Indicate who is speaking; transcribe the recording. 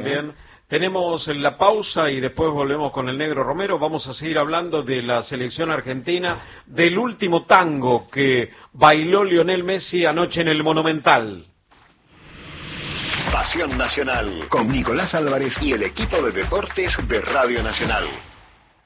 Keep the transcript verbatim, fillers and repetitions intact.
Speaker 1: también. Tenemos la pausa y después volvemos con el Negro Romero. Vamos a seguir hablando de la selección argentina, del último tango que bailó Lionel Messi anoche en el Monumental.
Speaker 2: Pasión Nacional, con Nicolás Álvarez y el equipo de deportes de Radio Nacional.